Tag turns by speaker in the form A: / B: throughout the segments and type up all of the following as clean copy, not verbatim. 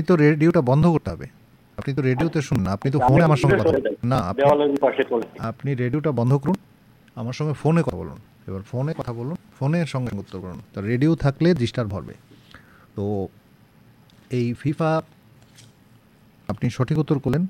A: তো রেডিওটা বন্ধ করতে হবে। আপনি তো রেডিওতে শুনুন, আপনি তো ফোনে আমার সঙ্গে কথা বলুন না, আপনি রেডিওটা বন্ধ করুন, আমার সঙ্গে ফোনে কথা বলুন। এবার ফোনে কথা বলুন, ফোনের সঙ্গে উত্তর করুন। তো রেডিও থাকলে ডিস্টার্ব হবে। তো এই ফিফা আপনি সঠিক উত্তর করলেন,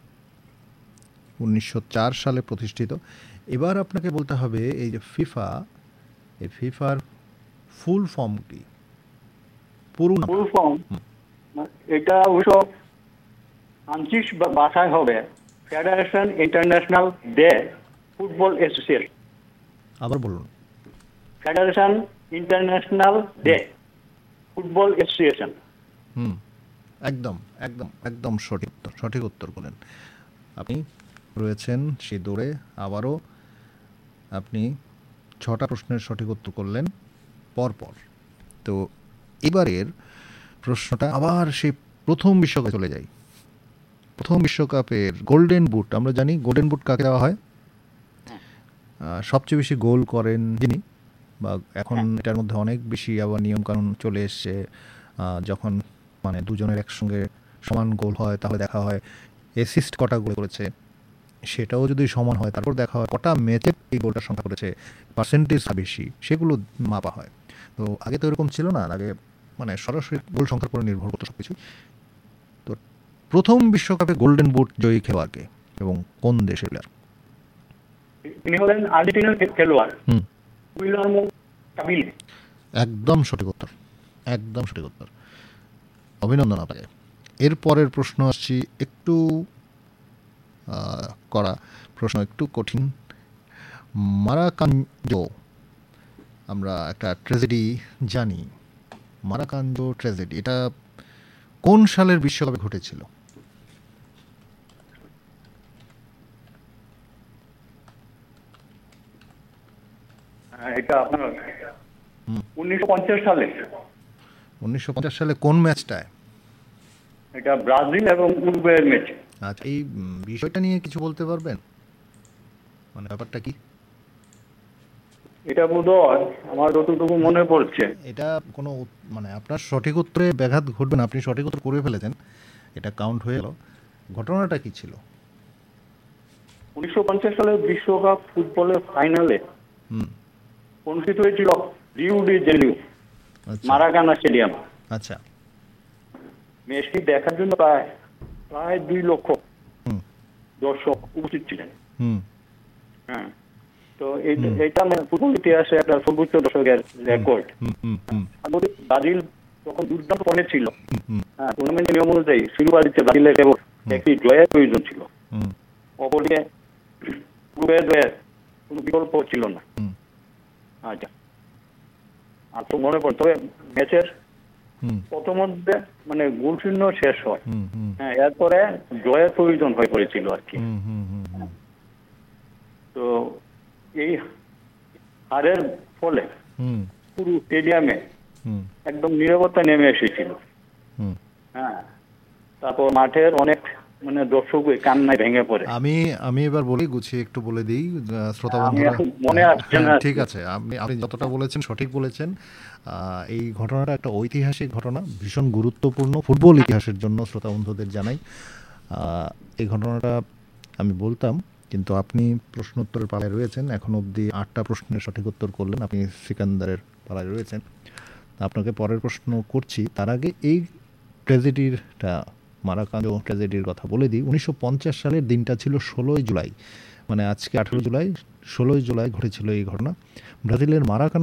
A: 1904 সালে প্রতিষ্ঠিত। এবার আপনাকে বলতে হবে এই যে ফিফা, এই ফিফার ফুল ফর্ম কি? পুরো নাম।
B: ফুল ফর্ম এটা অবশ্য আঞ্চলিক ভাষায় হবে federation international day football association.
A: আবার বলুন।
B: Federation international day football association.
A: একদম একদম একদম সঠিক উত্তর করলেন আপনি। রয়েছেন সেই দৌড়ে। আবারও আপনি 6টা প্রশ্নের সঠিক উত্তর করলেন পরপর। তো এবারের প্রশ্নটা আবার সেই প্রথম বিশ্বকাপে চলে যাই। প্রথম বিশ্বকাপের গোল্ডেন বুট, আমরা জানি গোল্ডেন বুট কাকে দেওয়া হয়? সবচেয়ে বেশি গোল করেন যিনি, বা এখন এটার মধ্যে অনেক বেশি আবার নিয়মকানুন চলে এসছে। যখন মানে দুজনের একসঙ্গে সমান গোল হয় তাহলে দেখা হয় অ্যাসিস্ট কটা গোল করেছে, সেটাও যদি সমান হয় তারপর দেখা হয় কটা ম্যাচে এই গোলটার সংখ্যা করেছে, পার্সেন্টেজটা বেশি, সেগুলো মাপা হয়। তো আগে তো এরকম ছিল না, আগে মানে সরাসরি গোল সংখ্যার উপরে নির্ভর করতো সব কিছু। তো প্রথম বিশ্বকাপে গোল্ডেন বুট জয়ী খেলোয়াড়কে এবং কোন দেশের প্লেয়ার?
B: তিনি হলেন আর্জেন্টিনার খেলোয়াড় গুইলার্মো কাবিলে।
A: একদম সঠিক উত্তর, একদম সঠিক উত্তর, অভিনন্দন আপনাকে। এরপরের প্রশ্ন আসছি একটু করা প্রশ্ন, একটু কঠিন। মারাকানজো, আমরা একটা ট্র্যাজেডি জানি, মারাকানজো ট্র্যাজেডি, এটা কোন সালের বিশ্বকাপে ঘটেছিল?
B: এটা আপনার 1950 সালে।
A: 1950 সালে কোন ম্যাচটায়?
B: এটা ব্রাজিল এবং উরুগুয়ের ম্যাচ।
A: আচ্ছা, এই বিষয়টা নিয়ে কিছু বলতে পারবেন, মানে ব্যাপারটা কি?
B: এটা বোধহয় আমার যতটুকু মনে পড়ছে,
A: এটা কোনো মানে আপনার সঠিক উত্তরে ব্যাঘাত ঘটবে না, আপনি সঠিক উত্তর করে ফেলেছেন, এটা কাউন্ট হয়ে গেল। ঘটনাটা কি ছিল?
B: 1950 সালের বিশ্বকাপ ফুটবলের ফাইনালে অনুষ্ঠিত হয়েছিল রিও ডি জেনিরো মারাকানা স্টেডিয়াম।
A: আচ্ছা,
B: ম্যাচটি দেখার জন্য প্রায় 2 লক্ষ দর্শক উপস্থিত ছিলেন। হ্যাঁ, তো এইটা ফুটবল ইতিহাসে একটা সর্বোচ্চ দর্শকের রেকর্ড। ব্রাজিল তখন দুর্দান্ত ফর্মে ছিল। হ্যাঁ, টুর্নামেন্টের নিয়ম অনুযায়ী শুরুবার দিতে ব্রাজিলের কেবল একটি জয়ের প্রয়োজন ছিল, অপরদিকে উরুগুয়ের জয়ের কোনো বিকল্প ছিল না। আচ্ছা, আর তো মনে পড়ে, তবে ম্যাচের প্রথমে মানে গোলশূন্য শেষ হয়। হ্যাঁ, এরপরে জয়ের প্রয়োজন হয়ে পড়েছিল আর কি। তো এই হারের ফলে পুরো স্টেডিয়ামে একদম নীরবতা নেমে এসেছিল। হ্যাঁ, তারপর মাঠের অনেক মানে দর্শক কান্নায় ভেঙে পড়ে।
A: আমি এবার বলি, গুছিয়ে একটু বলে দিই শ্রোতা বন্ধুরা। ঠিক আছে, আপনি যতটা বলেছেন সঠিক বলেছেন। এই ঘটনাটা একটা ঐতিহাসিক ঘটনা, ভীষণ গুরুত্বপূর্ণ ফুটবল ইতিহাসের জন্য, শ্রোতা বন্ধুদের জানাই। এই ঘটনাটা আমি বলতাম, কিন্তু আপনি প্রশ্ন উত্তরের পালায় রয়েছেন, এখন অবধি 8টা প্রশ্নের সঠিক উত্তর করলেন, আপনি সিকান্দারের পালায় রয়েছেন। আপনাকে পরের প্রশ্ন করছি, তার আগে এই ট্র্যাজেডিটা, মারাকানজো ট্র্যাজেডির কথা বলে দিই। 1950 সালের দিনটা ছিল 16ই জুলাই, মানে আজকে 18 জুলাই, 16ই জুলাই ঘটেছিল এই ঘটনা। ব্রাজিলের মারাকানা